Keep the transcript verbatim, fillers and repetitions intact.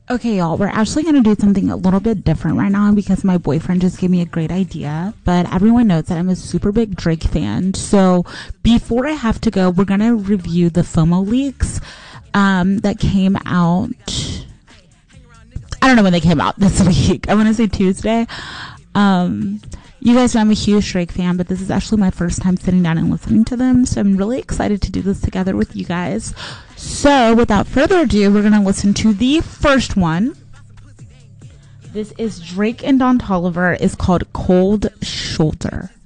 Okay, y'all, we're actually going to do something a little bit different right now because my boyfriend just gave me a great idea. But everyone knows that I'm a super big Drake fan. So before I have to go, we're going to review the FOMO leaks um, that came out. I don't know when they came out this week. I want to say Tuesday. Um, you guys know I'm a huge Drake fan, but this is actually my first time sitting down and listening to them. So I'm really excited to do this together with you guys. So without further ado, we're going to listen to the first one. This is Drake and Don Toliver. It's called Cold Shoulder.